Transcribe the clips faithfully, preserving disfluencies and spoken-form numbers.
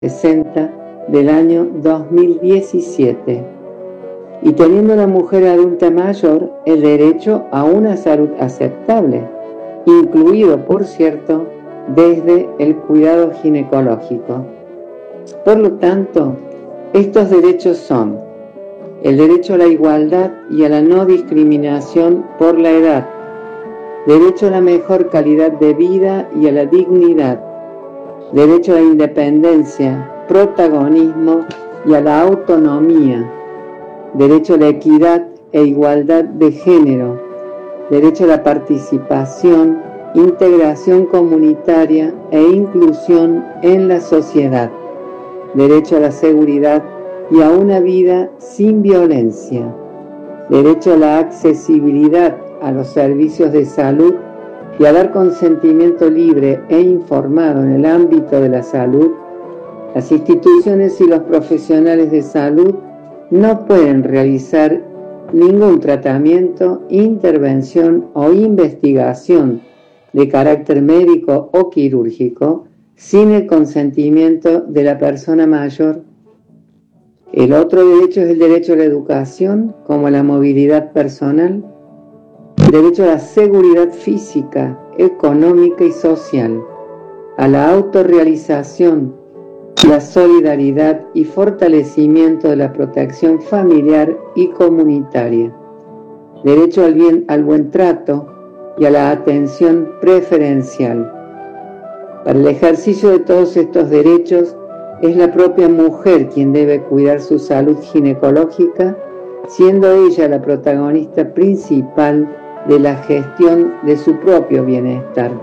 sesenta del año dos mil diecisiete, y teniendo la mujer adulta mayor el derecho a una salud aceptable, incluido, por cierto, desde el cuidado ginecológico. Por lo tanto, estos derechos son el derecho a la igualdad y a la no discriminación por la edad, derecho a la mejor calidad de vida y a la dignidad, derecho a la independencia, protagonismo y a la autonomía, derecho a la equidad e igualdad de género, derecho a la participación, integración comunitaria e inclusión en la sociedad, derecho a la seguridad y a una vida sin violencia, derecho a la accesibilidad a los servicios de salud y a dar consentimiento libre e informado en el ámbito de la salud. Las instituciones y los profesionales de salud no pueden realizar ningún tratamiento, intervención o investigación de carácter médico o quirúrgico sin el consentimiento de la persona mayor. El otro derecho es el derecho a la educación, como la movilidad personal, derecho a la seguridad física, económica y social, a la autorrealización, la solidaridad y fortalecimiento de la protección familiar y comunitaria, derecho al bien, al buen trato y a la atención preferencial. Para el ejercicio de todos estos derechos, es la propia mujer quien debe cuidar su salud ginecológica, siendo ella la protagonista principal de la gestión de su propio bienestar.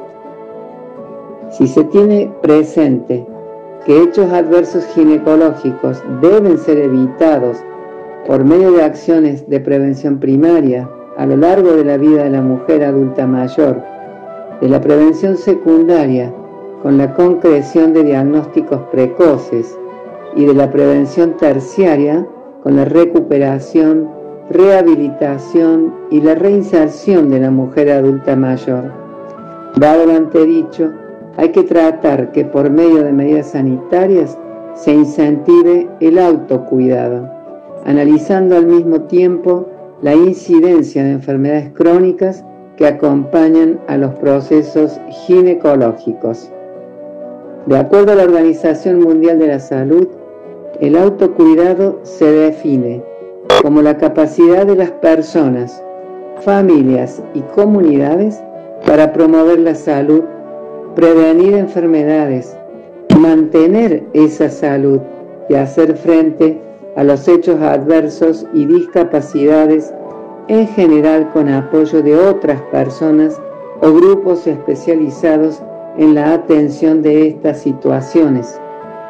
Si se tiene presente que hechos adversos ginecológicos deben ser evitados por medio de acciones de prevención primaria a lo largo de la vida de la mujer adulta mayor, de la prevención secundaria con la concreción de diagnósticos precoces y de la prevención terciaria con la recuperación, rehabilitación y la reinserción de la mujer adulta mayor. Dado lo antedicho, hay que tratar que por medio de medidas sanitarias se incentive el autocuidado, analizando al mismo tiempo la incidencia de enfermedades crónicas que acompañan a los procesos ginecológicos. De acuerdo a la Organización Mundial de la Salud, el autocuidado se define como la capacidad de las personas, familias y comunidades para promover la salud, prevenir enfermedades, mantener esa salud y hacer frente a los hechos adversos y discapacidades, en general con apoyo de otras personas o grupos especializados en la atención de estas situaciones.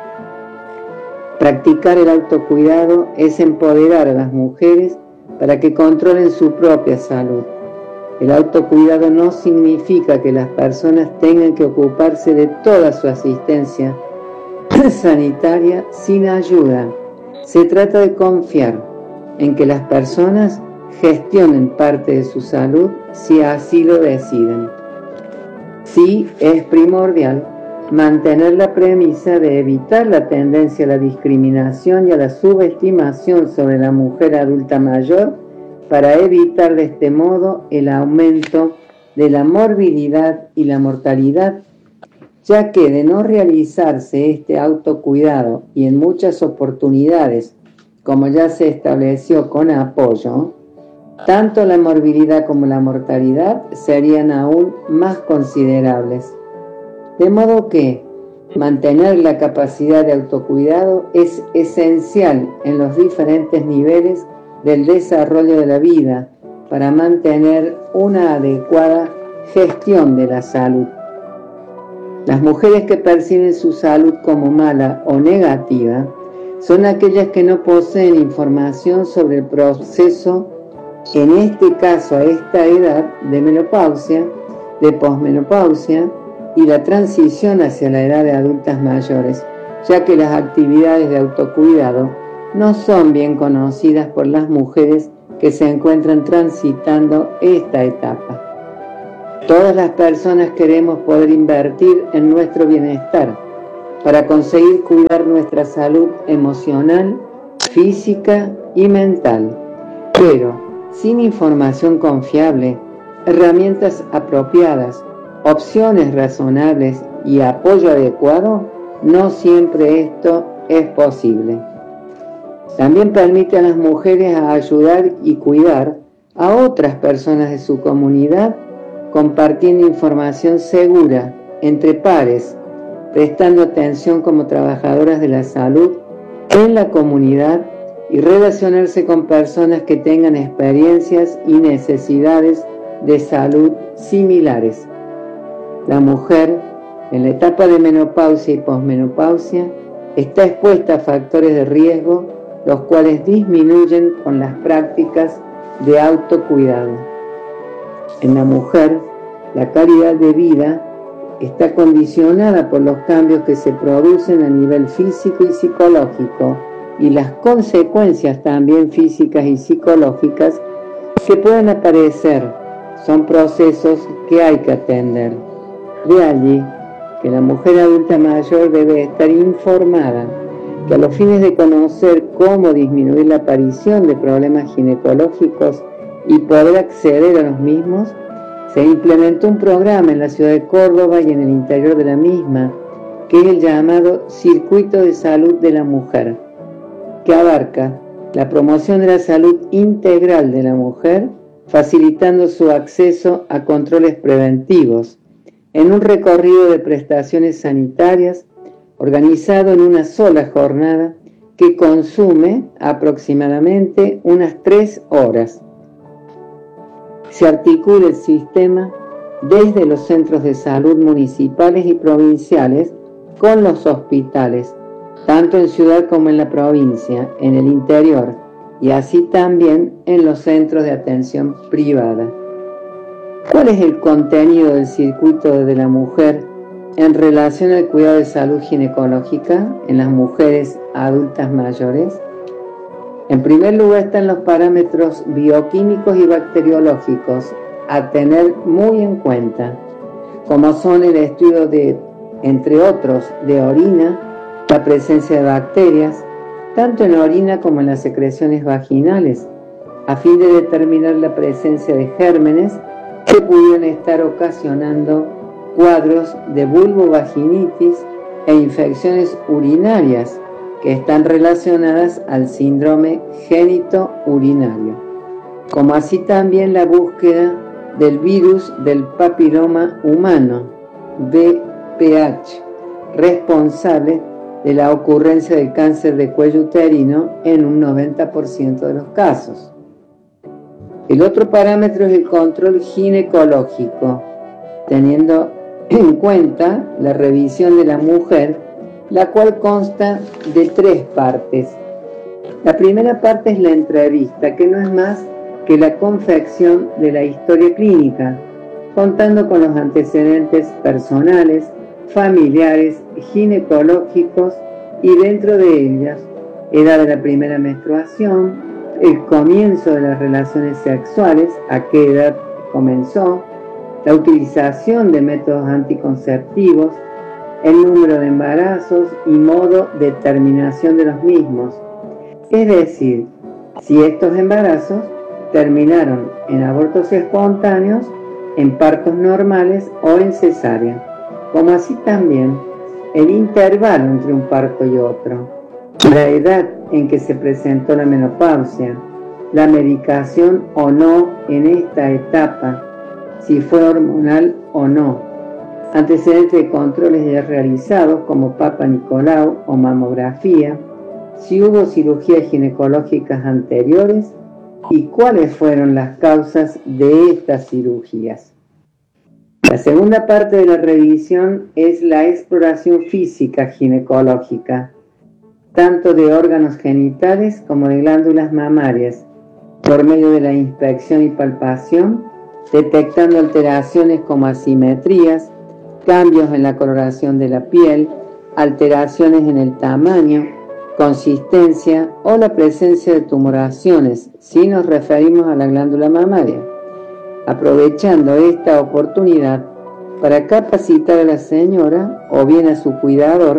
Practicar el autocuidado es empoderar a las mujeres para que controlen su propia salud. El autocuidado no significa que las personas tengan que ocuparse de toda su asistencia sanitaria sin ayuda. Se trata de confiar en que las personas gestionen parte de su salud si así lo deciden. Sí, es primordial mantener la premisa de evitar la tendencia a la discriminación y a la subestimación sobre la mujer adulta mayor para evitar de este modo el aumento de la morbilidad y la mortalidad, ya que de no realizarse este autocuidado y en muchas oportunidades, como ya se estableció con apoyo, tanto la morbilidad como la mortalidad serían aún más considerables. De modo que mantener la capacidad de autocuidado es esencial en los diferentes niveles del desarrollo de la vida para mantener una adecuada gestión de la salud. Las mujeres que perciben su salud como mala o negativa son aquellas que no poseen información sobre el proceso, en este caso a esta edad, de menopausia, de posmenopausia y la transición hacia la edad de adultas mayores, ya que las actividades de autocuidado no son bien conocidas por las mujeres que se encuentran transitando esta etapa. Todas las personas queremos poder invertir en nuestro bienestar, para conseguir cuidar nuestra salud emocional, física y mental. Pero sin información confiable, herramientas apropiadas, opciones razonables y apoyo adecuado, no siempre esto es posible. También permite a las mujeres ayudar y cuidar a otras personas de su comunidad, compartiendo información segura entre pares, prestando atención como trabajadoras de la salud en la comunidad y relacionarse con personas que tengan experiencias y necesidades de salud similares. La mujer, en la etapa de menopausia y posmenopausia, está expuesta a factores de riesgo, los cuales disminuyen con las prácticas de autocuidado. En la mujer, la calidad de vida está condicionada por los cambios que se producen a nivel físico y psicológico y las consecuencias también físicas y psicológicas que pueden aparecer. Son procesos que hay que atender. De allí que la mujer adulta mayor debe estar informada que a los fines de conocer cómo disminuir la aparición de problemas ginecológicos y poder acceder a los mismos, se implementó un programa en la ciudad de Córdoba y en el interior de la misma, que es el llamado Circuito de Salud de la Mujer, que abarca la promoción de la salud integral de la mujer, facilitando su acceso a controles preventivos, en un recorrido de prestaciones sanitarias organizado en una sola jornada que consume aproximadamente unas tres horas. Se articula el sistema desde los centros de salud municipales y provinciales con los hospitales, tanto en ciudad como en la provincia, en el interior, y así también en los centros de atención privada. ¿Cuál es el contenido del circuito de la mujer en relación al cuidado de salud ginecológica en las mujeres adultas mayores? En primer lugar están los parámetros bioquímicos y bacteriológicos a tener muy en cuenta, como son el estudio de, entre otros, de orina, la presencia de bacterias, tanto en la orina como en las secreciones vaginales, a fin de determinar la presencia de gérmenes que pudieran estar ocasionando cuadros de vulvovaginitis e infecciones urinarias que están relacionadas al síndrome génito-urinario, como así también la búsqueda del virus del papiloma humano, V P H, responsable de la ocurrencia del cáncer de cuello uterino en un noventa por ciento de los casos. El otro parámetro es el control ginecológico, teniendo en cuenta la revisión de la mujer, la cual consta de tres partes. La primera parte es la entrevista, que no es más que la confección de la historia clínica, contando con los antecedentes personales, familiares, ginecológicos y dentro de ellas, edad de la primera menstruación, el comienzo de las relaciones sexuales, a qué edad comenzó, la utilización de métodos anticonceptivos, el número de embarazos y modo de terminación de los mismos. Es decir, si estos embarazos terminaron en abortos espontáneos, en partos normales o en cesárea, como así también el intervalo entre un parto y otro, la edad en que se presentó la menopausia, la medicación o no en esta etapa, si fue hormonal o no, antecedentes de controles ya realizados como Papa Nicolau o mamografía, si hubo cirugías ginecológicas anteriores y cuáles fueron las causas de estas cirugías. La segunda parte de la revisión es la exploración física ginecológica, tanto de órganos genitales como de glándulas mamarias, por medio de la inspección y palpación, detectando alteraciones como asimetrías, cambios en la coloración de la piel, alteraciones en el tamaño, consistencia o la presencia de tumoraciones, si nos referimos a la glándula mamaria, aprovechando esta oportunidad para capacitar a la señora o bien a su cuidador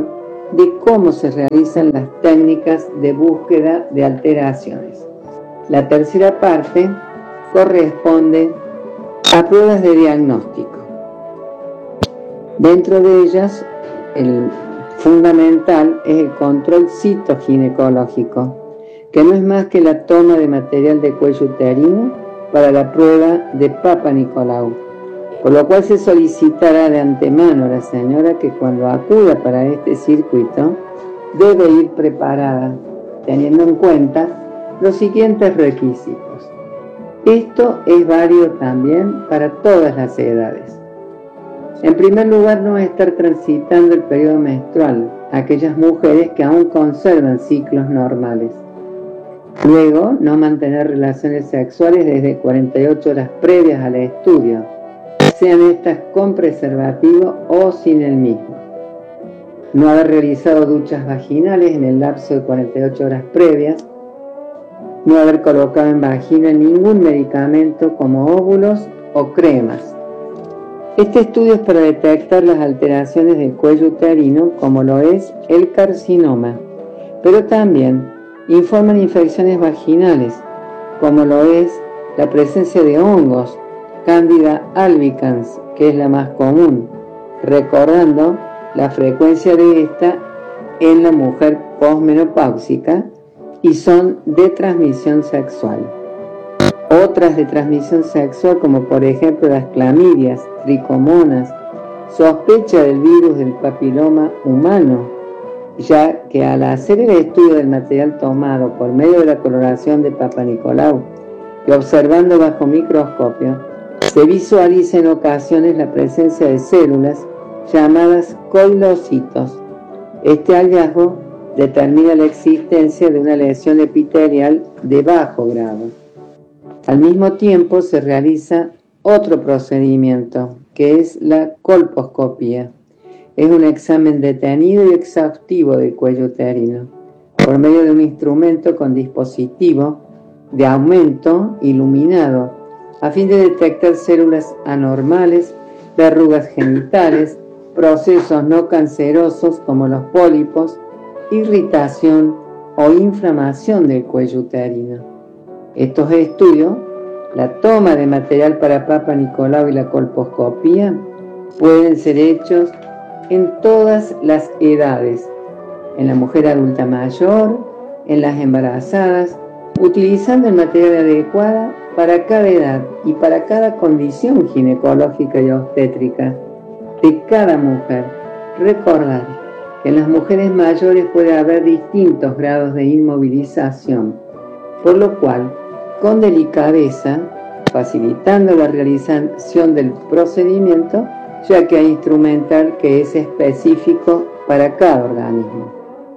de cómo se realizan las técnicas de búsqueda de alteraciones. La tercera parte corresponde a pruebas de diagnóstico. Dentro de ellas, el fundamental es el control citoginecológico, que no es más que la toma de material de cuello uterino para la prueba de Papa Nicolau, por lo cual se solicitará de antemano a la señora que cuando acuda para este circuito debe ir preparada, teniendo en cuenta los siguientes requisitos. Esto es válido también para todas las edades. En primer lugar, no estar transitando el periodo menstrual, aquellas mujeres que aún conservan ciclos normales. Luego, no mantener relaciones sexuales desde cuarenta y ocho horas previas al estudio, sean estas con preservativo o sin el mismo. No haber realizado duchas vaginales en el lapso de cuarenta y ocho horas previas. No haber colocado en vagina ningún medicamento como óvulos o cremas. Este estudio es para detectar las alteraciones del cuello uterino, como lo es el carcinoma, pero también informan infecciones vaginales, como lo es la presencia de hongos, Candida albicans, que es la más común, recordando la frecuencia de esta en la mujer posmenopáusica y son de transmisión sexual. Otras de transmisión sexual, como por ejemplo las clamidias, tricomonas, sospecha del virus del papiloma humano, ya que al hacer el estudio del material tomado por medio de la coloración de Papa Nicolau y observando bajo microscopio, se visualiza en ocasiones la presencia de células llamadas coilocitos. Este hallazgo determina la existencia de una lesión epitelial de bajo grado. Al mismo tiempo se realiza otro procedimiento, que es la colposcopía. Es un examen detenido y exhaustivo del cuello uterino, por medio de un instrumento con dispositivo de aumento iluminado, a fin de detectar células anormales, verrugas genitales, procesos no cancerosos como los pólipos, irritación o inflamación del cuello uterino. Estos estudios, la toma de material para Papa Nicolau y la colposcopía, pueden ser hechos en todas las edades, en la mujer adulta mayor, en las embarazadas, utilizando el material adecuado para cada edad y para cada condición ginecológica y obstétrica de cada mujer. Recordar que en las mujeres mayores puede haber distintos grados de inmovilización, por lo cual, con delicadeza, facilitando la realización del procedimiento, ya que hay instrumental que es específico para cada organismo.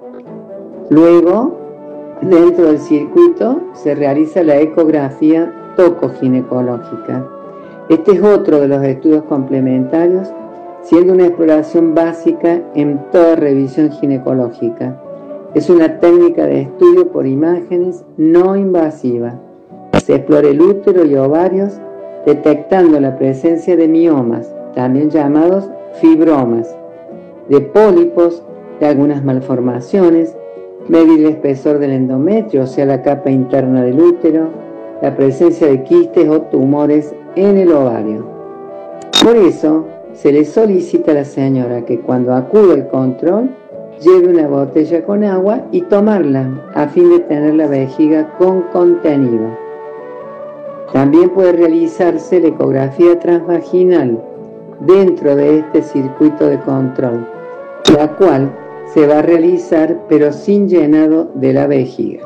Luego, dentro del circuito, se realiza la ecografía tocoginecológica. Este es otro de los estudios complementarios, siendo una exploración básica en toda revisión ginecológica. Es una técnica de estudio por imágenes no invasiva. Se explora el útero y ovarios, detectando la presencia de miomas, también llamados fibromas, de pólipos, de algunas malformaciones, medir el espesor del endometrio, o sea, la capa interna del útero, la presencia de quistes o tumores en el ovario. Por eso, se le solicita a la señora que cuando acude al control, lleve una botella con agua y tomarla, a fin de tener la vejiga con contenido. También puede realizarse la ecografía transvaginal dentro de este circuito de control, la cual se va a realizar pero sin llenado de la vejiga.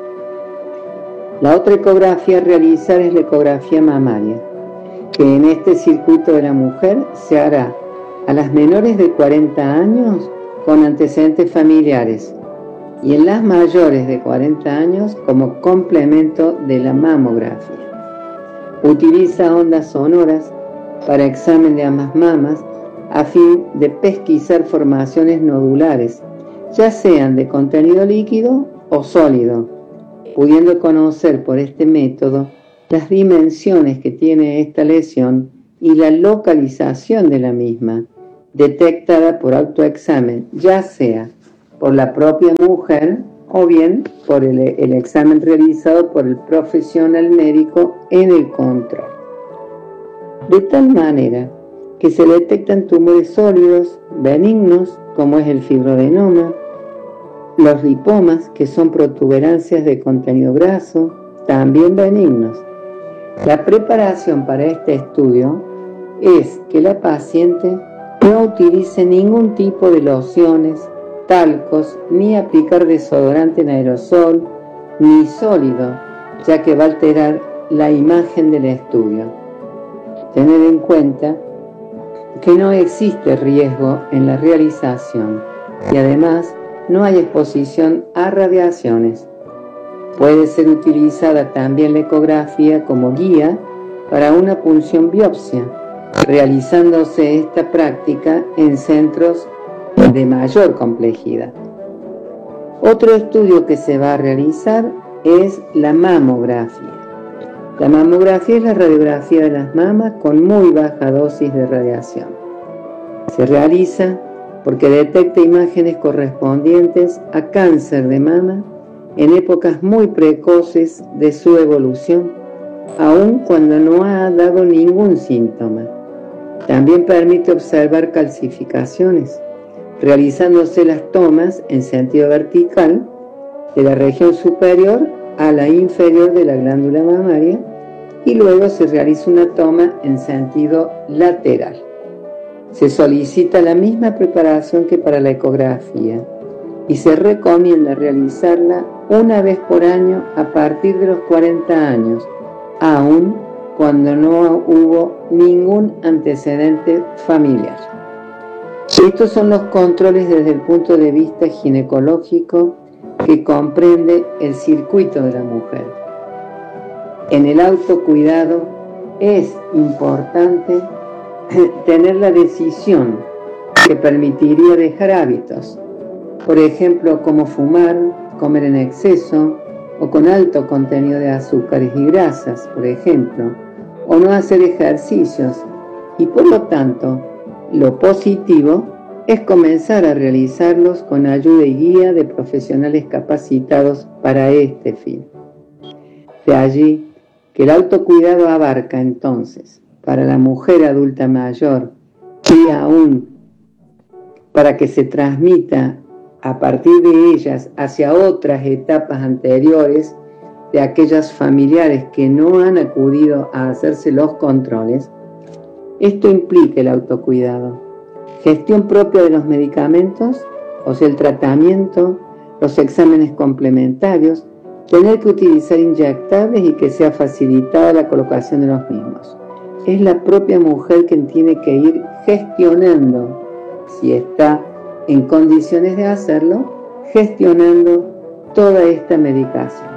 La otra ecografía a realizar es la ecografía mamaria, que en este circuito de la mujer se hará a las menores de cuarenta años con antecedentes familiares y en las mayores de cuarenta años como complemento de la mamografía. Utiliza ondas sonoras para examen de ambas mamas a fin de pesquisar formaciones nodulares, ya sean de contenido líquido o sólido, pudiendo conocer por este método las dimensiones que tiene esta lesión y la localización de la misma, detectada por autoexamen, ya sea por la propia mujer o bien por el, el examen realizado por el profesional médico en el control. De tal manera que se detectan tumores sólidos, benignos, como es el fibroadenoma, los lipomas, que son protuberancias de contenido graso, también benignos. La preparación para este estudio es que la paciente no utilice ningún tipo de lociones, talcos, ni aplicar desodorante en aerosol, ni sólido, ya que va a alterar la imagen del estudio. Tener en cuenta que no existe riesgo en la realización y además no hay exposición a radiaciones. Puede ser utilizada también la ecografía como guía para una punción biopsia, realizándose esta práctica en centros de mayor complejidad. Otro estudio que se va a realizar es la mamografía. La mamografía es la radiografía de las mamas con muy baja dosis de radiación. Se realiza porque detecta imágenes correspondientes a cáncer de mama en épocas muy precoces de su evolución, aun cuando no ha dado ningún síntoma. También permite observar calcificaciones, realizándose las tomas en sentido vertical de la región superior a la inferior de la glándula mamaria y luego se realiza una toma en sentido lateral. Se solicita la misma preparación que para la ecografía y se recomienda realizarla una vez por año a partir de los cuarenta años, aun cuando no hubo ningún antecedente familiar. Estos son los controles desde el punto de vista ginecológico que comprende el circuito de la mujer. En el autocuidado es importante tener la decisión que permitiría dejar hábitos, por ejemplo, como fumar, comer en exceso o con alto contenido de azúcares y grasas, por ejemplo, o no hacer ejercicios, y por lo tanto, lo positivo es comenzar a realizarlos con ayuda y guía de profesionales capacitados para este fin. De allí que el autocuidado abarca entonces para la mujer adulta mayor y aún para que se transmita a partir de ellas hacia otras etapas anteriores de aquellas familiares que no han acudido a hacerse los controles. Esto implica el autocuidado, gestión propia de los medicamentos, o sea, el tratamiento, los exámenes complementarios, tener que utilizar inyectables y que sea facilitada la colocación de los mismos. Es la propia mujer quien tiene que ir gestionando, si está en condiciones de hacerlo, gestionando toda esta medicación.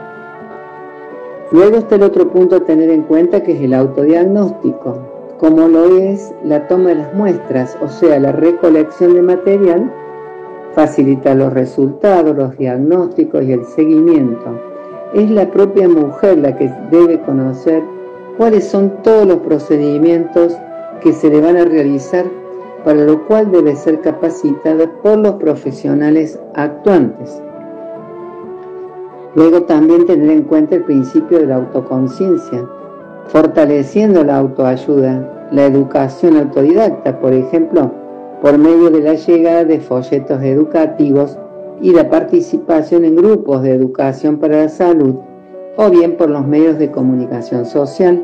Luego está el otro punto a tener en cuenta, que es el autodiagnóstico, como lo es la toma de las muestras, o sea, la recolección de material, facilita los resultados, los diagnósticos y el seguimiento. Es la propia mujer la que debe conocer cuáles son todos los procedimientos que se le van a realizar, para lo cual debe ser capacitada por los profesionales actuantes. Luego también tener en cuenta el principio de la autoconciencia, fortaleciendo la autoayuda, la educación autodidacta, por ejemplo, por medio de la llegada de folletos educativos y la participación en grupos de educación para la salud, o bien por los medios de comunicación social.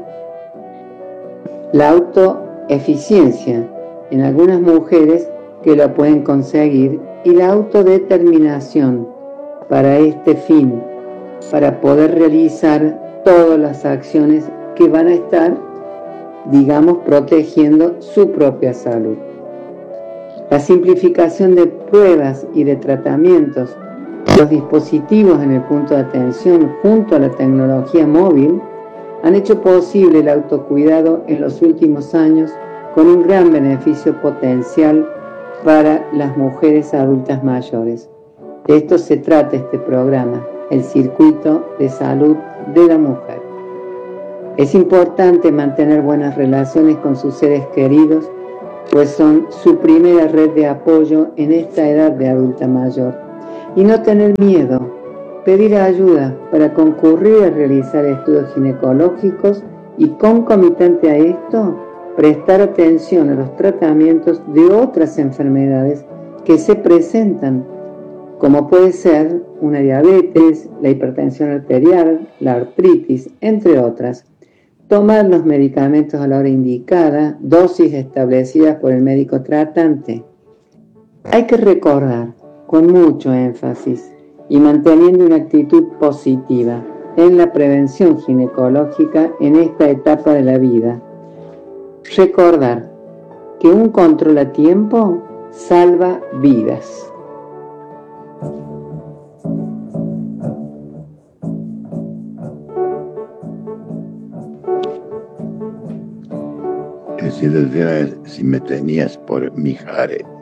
La autoeficiencia en algunas mujeres que lo pueden conseguir, y la autodeterminación para este fin, para poder realizar todas las acciones que van a estar, digamos, protegiendo su propia salud. La simplificación de pruebas y de tratamientos, los dispositivos en el punto de atención junto a la tecnología móvil han hecho posible el autocuidado en los últimos años, con un gran beneficio potencial para las mujeres adultas mayores. De esto se trata este programa, el circuito de salud de la mujer. Es importante mantener buenas relaciones con sus seres queridos, pues son su primera red de apoyo en esta edad de adulta mayor, y no tener miedo, pedir ayuda para concurrir a realizar estudios ginecológicos y concomitante a esto, prestar atención a los tratamientos de otras enfermedades que se presentan, como puede ser una diabetes, la hipertensión arterial, la artritis, entre otras. Tomar los medicamentos a la hora indicada, dosis establecidas por el médico tratante. Hay que recordar con mucho énfasis y manteniendo una actitud positiva en la prevención ginecológica en esta etapa de la vida. Recordar que un control a tiempo salva vidas. Si, si me tenías por Mijares.